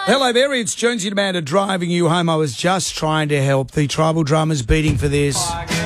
Hello there, it's Jonesy and Amanda driving you home. I was just trying to help. The tribal drummer's beating for this.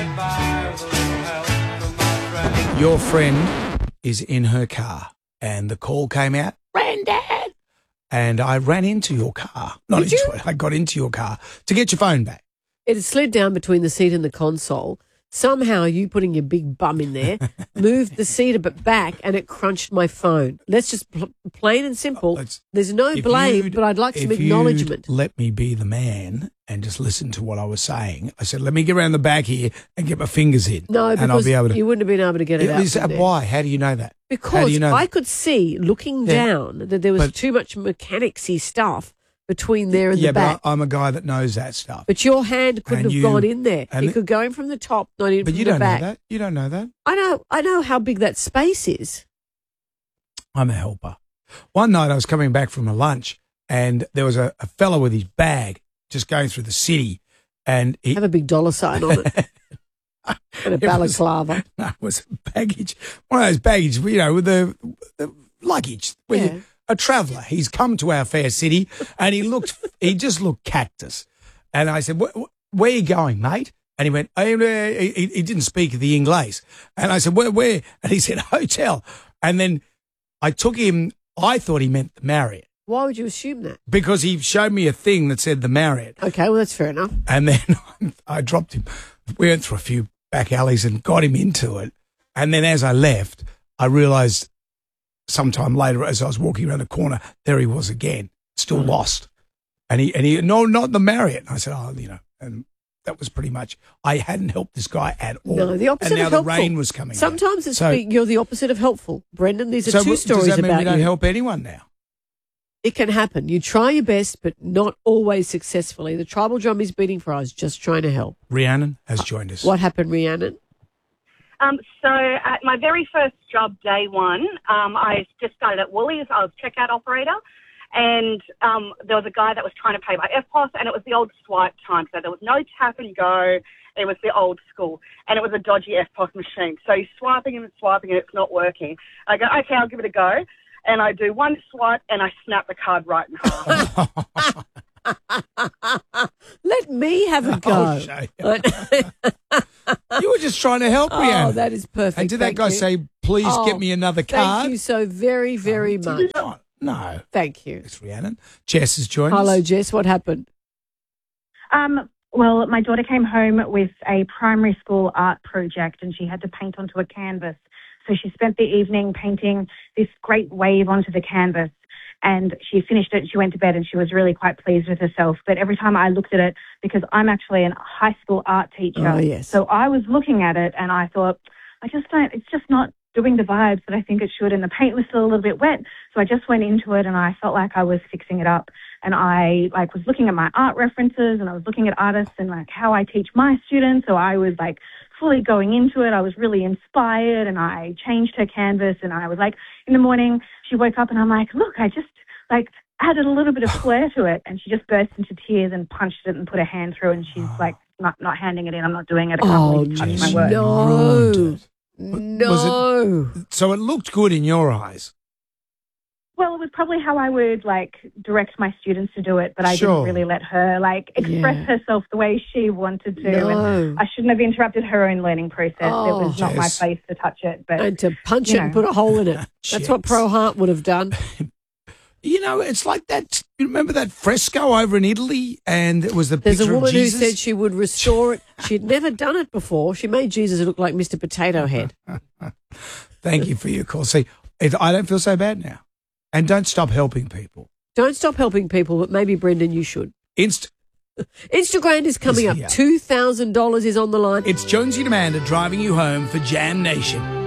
Your friend is in her car and the call came out, Granddad. And I ran into your car. Not into it. I got into your car to get your phone back. It had slid down between the seat and the console. Somehow you putting your big bum in there moved the seat a bit back and it crunched my phone. Let's just plain and simple. There's no blame, but I'd like some acknowledgement. Let me be the man and just listen to what I was saying. I said, let me get around the back here and get my fingers in. No, because I'll be able to, you wouldn't have been able to get it out. Why? How do you know that? Because I could see, looking down, that there was too much mechanicsy stuff between there and the back. Yeah, but I'm a guy that knows that stuff. But your hand couldn't have gone in there. It could go in from the top, not in from the back. But you don't know that. You don't know that. I know how big that space is. I'm a helper. One night I was coming back from a lunch and there was a fellow with his bag just going through the city and he have a big dollar sign on it. And a balaclava. No, it was baggage. One of those baggage, with the luggage. A traveller. He's come to our fair city and he just looked cactus. And I said, where are you going, mate? And he went, he didn't speak the English. And I said, where? And he said, hotel. And then I took him, I thought he meant the Marriott. Why would you assume that? Because he showed me a thing that said the Marriott. Okay, well, that's fair enough. And then I dropped him. We went through a few back alleys and got him into it. And then as I left, I realised sometime later as I was walking around the corner, there he was again, still lost. And he, no, not the Marriott. And I said, and that was pretty much, I hadn't helped this guy at all. No, the opposite of helpful. And now the rain was coming. Sometimes you're the opposite of helpful. Brendan, these are two stories does that mean about we don't help anyone now? It can happen. You try your best, but not always successfully. The tribal drum is beating for us, just trying to help. Rhiannon has joined us. What happened, Rhiannon? So at my very first job, day one, I just started at Woolies. I was checkout operator, and there was a guy that was trying to pay by EFTPOS, and it was the old swipe time. So there was no tap and go. It was the old school, and it was a dodgy EFTPOS machine. So he's swiping and it's not working. I go, okay, I'll give it a go. And I do one swipe, and I snap the card right in half. Let me have a go. You were just trying to help, Rhiannon. Oh, that is perfect. And did that guy say, please get me another card? Thank you so very, very much. No. Thank you. Thanks, Rhiannon. Jess has joined us. Hello, Jess. What happened? Well, my daughter came home with a primary school art project and she had to paint onto a canvas. So she spent the evening painting this great wave onto the canvas. And she finished it, she went to bed and she was really quite pleased with herself. But every time I looked at it, because I'm actually a high school art teacher, so I was looking at it and I thought, it's just not doing the vibes that I think it should. And the paint was still a little bit wet. So I just went into it and I felt like I was fixing it up. And I was looking at my art references and I was looking at artists and how I teach my students. So I was fully going into it. I was really inspired and I changed her canvas and I was in the morning she woke up and I'm look, I just added a little bit of flair to it, and she just burst into tears and punched it and put her hand through and she's not handing it in. I'm not doing it. I can't believe you touched my work. No. So it looked good in your eyes. Well, it was probably how I would direct my students to do it, but I didn't really let her express herself the way she wanted to. No. And I shouldn't have interrupted her own learning process. It was not my place to touch it. But and to punch it and put a hole in it. That's what Pro Heart would have done. It's like that. You remember that fresco over in Italy, and it was the There's picture a woman of Jesus? who said she would restore it. She'd never done it before. She made Jesus look like Mr. Potato Head. Thank you for your call. See, I don't feel so bad now. And don't stop helping people. Don't stop helping people, but maybe, Brendan, you should. Instagram is coming up. $2,000 is on the line. It's Jonesy and Amanda driving you home for Jam Nation.